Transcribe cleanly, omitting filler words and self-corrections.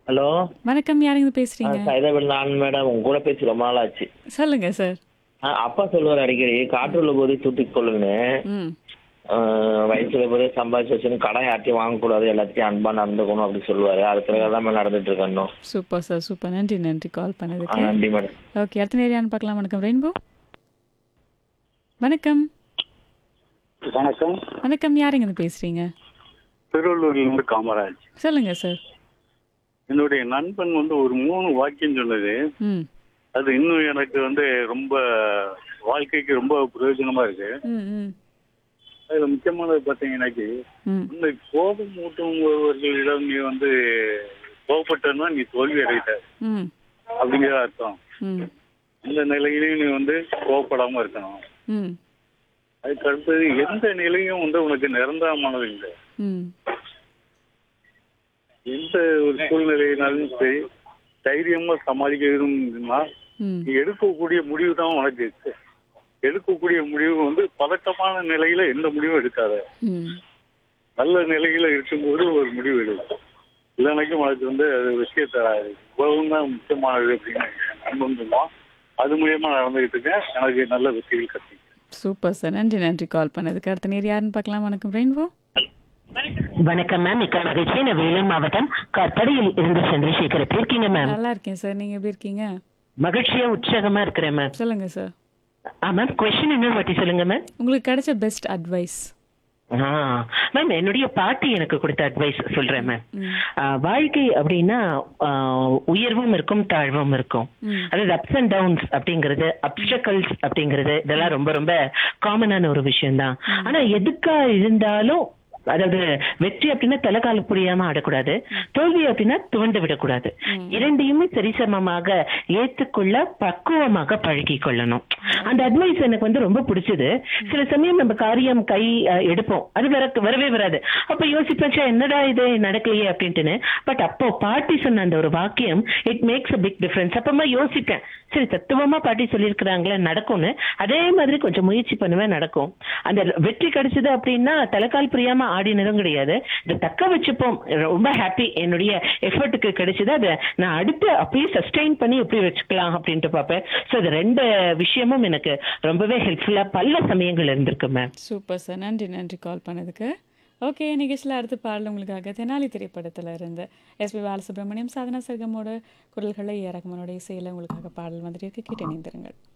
Hello. வணக்கம். யாருங்க பேசுறீங்க? சைதாபேட் நான் மேடம் உங்க கூட பேசி ரொம்ப நாள் ஆச்சு. சொல்லுங்க சார். அப்பா சொல்லுவார் அடிக்கடி காற்றுள்ள போதே தூத்திக் கொள்ளுன்னு. ம். வயசுல போதே சம்பாதிச்சு வச்சுன்னு கடன் யார்ட்டையும் வாங்கக்கூடாது, எல்லாத்தையும் அன்பா நடந்துக்கணும் அப்படி சொல்லுவாரு. அது பிறகு தான் நடந்துட்டு இருக்கேன் இன்னும். Super sir. சூப்பர். நன்றி, நன்றி கால் பண்ணதுக்கு. நன்றி மேடம். ஓகே. அடுத்த நேரம் பார்க்கலாம். வணக்கம் ரெயின்போ. வணக்கம். வணக்கம். வணக்கம். யாருங்க பேசுறீங்க? திருவள்ளூர்லேருந்து காமராஜ். சொல்லுங்க சார். என்னுடைய நண்பன் ஒரு 3 வாக்கியம் சொன்னது. ம். அது இன்னும் எனக்கு ரொம்ப வாழ்க்கைக்கு ரொம்ப பிரயோஜனமா இருக்கு. ம். ம். அதுல முக்கியமானது பார்த்தீங்கன்னாக்கி, ம். உன்னை கோபம் ஊட்டுபவர்களிடம் நீ கோபப்பட்டன்னா நீ தோல்வி அடைகிட்ட ம். அப்படிங்கிற அர்த்தம். ம். இந்த நிலையிலையும் நீ கோபப்படாம இருக்கணும். ம். அதுக்கு அடுத்தது எந்த நிலையும் உனக்கு நிரந்தரமானது இல்லை. ம். எந்த ஒரு சூழ்நிலையினாலும் சரி தைரியமா சமாளிக்கணும்னா ம். நீ எடுக்கக்கூடிய முடிவு தான் உனக்கு எடுக்கக்கூடிய முடிவு பதட்டமான நிலையில எந்த முடிவும் எடுக்காத. ம். நல்ல நிலையில இருக்கும்போது ஒரு முடிவு எடுக்கும். இல்லைனாக்கும் உனக்கு அது விஷயம் தராது. உலகம் தான் முக்கியமானது அப்படின்னு நம்புமா. அது மூலியமா நடந்துகிட்டு இருக்கேன். எனக்கு நல்ல வெற்றிகள் கட்டி. Super sir. நன்றி, நன்றி கால் பண்ணதுக்கு. அடுத்த நேரம் யாருன்னு பார்க்கலாம். வணக்கம் ரெயின்போ. வணக்கம் மேம். மிக்க மகிழ்ச்சி. நான் வேலூர் மாவட்டம் கத்தடியில் இருந்து சந்திரசேகர். எப்படி இருக்கீங்க மேம்? நல்லா இருக்கேன் சார். நீங்க எப்படி இருக்கீங்க? மகிழ்ச்சியா உற்சாகமா இருக்கிறேன் மேம். சொல்லுங்க சார். மேம் கொஸ்டின் இன்னொரு வாட்டி சொல்லுங்க மேம். உங்களுக்கு கிடைச்ச பெஸ்ட் அட்வைஸ்? மேம் என்னுடைய பாட்டி எனக்கு கொடுத்த அட்வைஸ் சொல்றேன் மேம். ம். வாழ்க்கை அப்படின்னா உயர்வும் இருக்கும் தாழ்வும் இருக்கும். ம். அதாவது அப்ஸ் அண்ட் டவுன்ஸ் அப்படிங்கிறது, அப்டக்கல்ஸ் அப்படிங்கிறது இதெல்லாம் ரொம்ப ரொம்ப காமனான ஒரு விஷயம் தான். ஆனா எதுக்கா இருந்தாலும், அதாவது வெற்றி அப்படின்னா தலைகால புரியாம ஆடக்கூடாது, தோல்வி அப்படின்னா துவண்டு விடக்கூடாது. இரண்டையுமே சரிசமமாக ஏற்றுக்கொள்ள பக்குவமாக பழகி கொள்ளணும். அந்த அட்வைஸ் எனக்கு ரொம்ப பிடிச்சது. சில சமயம் நம்ம காரியம் கை எடுப்போம், அது வரவே வராது. அப்ப யோசிப்பா என்னடா இது நடக்கலையே அப்படின்ட்டுன்னு. பட் அப்போ பாட்டி சொன்ன அந்த ஒரு வாக்கியம் it makes a big difference. அப்பமா யோசிப்பேன், சரி தத்துவமா பாட்டி சொல்லியிருக்கிறாங்களே நடக்கும்னு. அதே மாதிரி கொஞ்சம் முயற்சி பண்ணுவேன், நடக்கும். அந்த வெற்றி கிடைச்சது அப்படின்னா தலைக்கால் புரியாம ஆடினதும் கிடையாது. இதை தக்க வச்சுப்போம், ரொம்ப ஹாப்பி, என்னுடைய எஃபர்ட்டுக்கு கிடைச்சது. அதை நான் அடுத்து அப்படியே சஸ்டெயின் பண்ணி எப்படி வச்சுக்கலாம் அப்படின்ட்டு பார்ப்பேன். ஸோ இது 2 விஷயமும் எனக்கு ரொம்பவே ஹெல்ப்ஃபுல்லா பல சமயங்கள் இருந்திருக்கு மேம். Super sir. நன்றி, நன்றி கால் பண்ணதுக்கு. ஓகே. நிகழ்ச்சியில் அடுத்த பாடல் உங்களுக்காக தெனாலி திரைப்படத்தில் இருந்து எஸ்பி பாலசுப்ரமணியம், சாதனா சர்கமோட குரல்களை ரஹ்மானோட இசையில் உங்களுக்காக பாடல் வந்துட்டு இருக்கு. கேட்டு இணைந்திருங்கள்.